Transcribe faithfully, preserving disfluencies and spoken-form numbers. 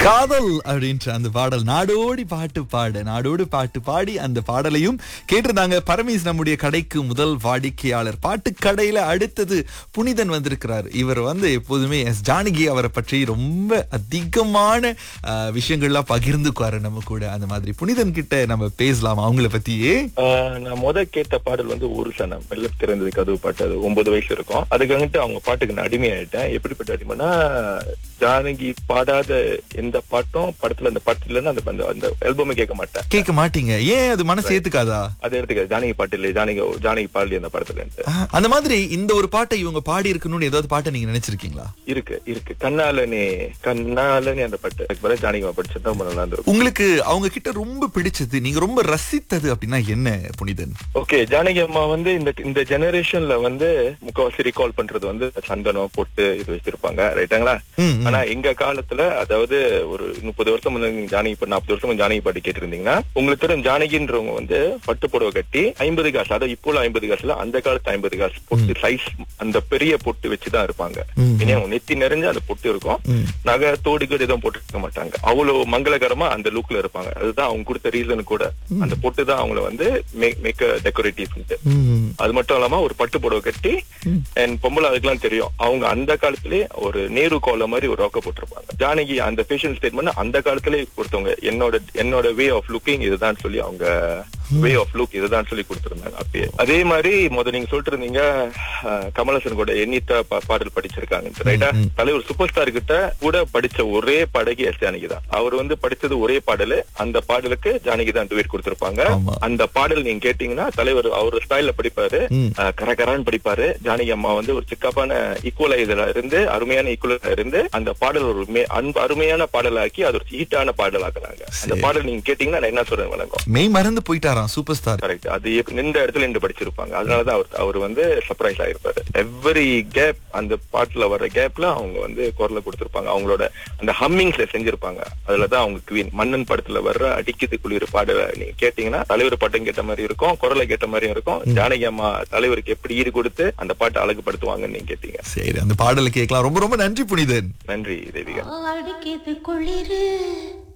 காதல் அப்படின்ற அந்த பாடல் நாடோடி பாட்டு பாடு நாடோடி பாட்டு பாடி அந்த பாடலையும் கேட்டிருந்தாங்க. பரமேஸ் நம்முடைய கடைக்கு முதல் வாடிக்கையாளர். பாட்டு கடையில அடுத்தது புனிதன் வந்திருக்கிறார். இவர் வந்து எப்போதுமே எஸ் ஜானகி அவரை பற்றி ரொம்ப அதிகமான அஹ், விஷயங்கள்லாம் பகிர்ந்துக்குவாரு நம்ம கூட. அந்த மாதிரி புனிதன் கிட்ட நம்ம பேசலாம் அவங்கள பத்தியே. ஆஹ் நான் முத கேட்ட பாடல் வந்து ஒரு சனம் வெள்ள திறந்தது கதவு பாட்டு. அது ஒன்பது வயசு இருக்கும். அதுக்கு வந்துட்டு அவங்க பாட்டுக்கு நான் அடிமையாயிட்டேன். எப்படிப்பட்ட அடிமைனா, ஜானகி பாடாத எந்த பாட்டும் படத்துல அந்த பாட்டு இல்லைன்னா அந்த அந்த- அந்த ஆல்பமே கேட்க மாட்டேன். கேட்க மாட்டீங்க? ஏன் அது மனசு ஏத்துக்காதா? அதை எடுத்துக்க ஜானகி பாட்டு இல்லை, ஜானகி ஜானகி பாடல அந்த படத்துல இருந்து. அஹ், அந்த மாதிரி இந்த ஒரு பாட்டை இவங்க பாடி இருக்கணும்னு ஏதாவது பாட்டை நீங்க நினைச்சிருக்கீங்களா? இருக்கு இருக்கு கண்ணாலனே கண்ணாலனே அந்த பாட்டு அதுக்கு பிறகு ஜானகி படிச்சது ரொம்ப நல்லா இருந்திருக்கும். உங்களுக்கு அவங்க கிட்ட ரொம்ப பிடிச்சது, நீங்க ரொம்ப ரசித்தது அப்படின்னா என்ன புனிதன்? ஓகே, ஜானகி அம்மா வந்து இந்த இந்த ஜெனரேஷன்ல வந்து முக்கவாசி ரீகால் பண்றது வந்து சந்தனம் போட்டு இது வச்சிருப்பாங்க, ரைட்டாங்களா? ம், ம். ஆனா எங்க காலத்துல, அதாவது ஒரு முப்பது வருஷம் முன்னாடி ஜானகி இப்ப நாற்பது வருஷம் ஜானகி பாட்டு கேட்டிருந்தீங்கன்னா, உங்களுக்கு தெரியும் ஜானகின்றவங்க வந்து பட்டு புடவை கட்டி ஐம்பது காசு, அதாவது இப்போ ஐம்பது காசுல அந்த காலத்து ஐம்பது காசு பொட்டு சைஸ், அந்த பெரிய பொட்டு வச்சுதான் இருப்பாங்க. ம். இனி அவங்க நெத்தி நிறைஞ்சு அந்த பொட்டு இருக்கும். ம். நகை தோடு கூட எதுவும் போட்டு இருக்க மாட்டாங்க. அவ்வளவு மங்களகரமா அந்த லுக்ல இருப்பாங்க. அதுதான் அவங்க கொடுத்த ரீசன் கூட. அந்த பொட்டு தான் அவங்கள வந்து மேக் டெக்கரேட்டிவ். ம். அது மட்டும் இல்லாம ஒரு பட்டு புடவை கட்டி, அண்ட் பொம்பளை அதுக்கெல்லாம் தெரியும், அவங்க அந்த காலத்திலே ஒரு நேரு கோல மாதிரி ஒரு ரோக்க போட்டிருப்பாங்க. ஜானகி அந்த ஃபேஷன் ஸ்டேட்மெண்ட் அந்த காலத்திலே கொடுத்தவங்க. என்னோட என்னோட வே ஆஃப் லுக்கிங் இதுதான் சொல்லி, அவங்க வே ஆஃப் லுக் இதுதான் சொல்லி கொடுத்திருந்தாங்க அப்பயே. அதே மாதிரி முத நீங்க சொல்லிட்டு இருந்தீங்க, அஹ், கமலஹாசன் கூட எண்ணித்த பா- பாடல் படிச்சிருக்காங்க, ரைட்டா? தலைவர் சூப்பர் ஸ்டார் கிட்ட கூட படிச்ச ஒரே பாடகி எஸ் ஜானகி தான். அவர் வந்து படிச்சது ஒரே பாடல். அந்த பாடலுக்கு ஜானகி தான் டுவேட் கொடுத்திருப்பாங்க. ஆமா. அந்த பாடல் நீங்க கேட்டீங்கன்னா தலைவர் அவர் ஸ்டைல்ல படிப்பாரு, ம். அஹ், கரகரான்னு படிப்பாரு. ஜானகி அம்மா வந்து ஒரு சிக்காப்பான ஈக்குவலைசரா இருந்து, அருமையான ஈக்குவலா இருந்து அந்த பாடல் ஒரு மே- அன்பு அருமையான பாடலாக்கி அது ஒரு ஹீட்டான பாடலாக்குறாங்க. அந்த பாடல் நீங்க கேட்டீங்கன்னா நான் என்ன சொல்றேன் வணக்கம், மெய் மறந்து போயிட்டாராம் சூப்பர் ஸ்டார். கரெக்ட். அது எப்~ நின்ற இடத்துல நின்று படிச்சிருப்பாங்க. அதனாலதான் அவர் அவர் வந்து சர்ப்ரைஸ் ஆயிருப்பாரு. எவ்ரி கேப், அந்த பாட்டுல வர்ற கேப்ல அவங்க வந்து குரலை கொடுத்திருப்பாங்க. அவங்களோட அந்த ஹம்மிங்ஸ்ல செஞ்சிருப்பாங்க. அதுலதான் அவங்க குவீன். மன்னன் படத்துல வர்ற அடிக்குது குளிர் பாடல நீங்க கேட்டீங்கன்னா தலைவர் பாட்டம் கேட்ட மாதிரி இருக்கும், குரலை கேட்ட மாதிரியும் இருக்கும். ஜானகி அம்மா தலைவருக்கு எப்படி ஈடு கொடுத்து அந்த பாட்டை அழகுபடுத்துவாங்கன்னு நீங்க கேட்டீங்க. சரி, அந்த பாடலை கேட்கலாம். ரொம்ப ரொம்ப நன்றி புனிதன். நன்றி தேவிகா. அடிக்கிது குளிரு